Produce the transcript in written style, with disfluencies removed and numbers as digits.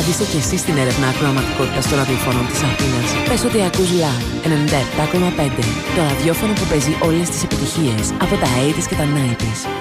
Άντε και εσύ στην έρευνα ακροαματικότητας των ραδιοφώνων της Αθήνας. Πες ότι ακούς Live 97,5. Το ραδιόφωνο που παίζει όλες τις επιτυχίες από τα 80s και τα 90s.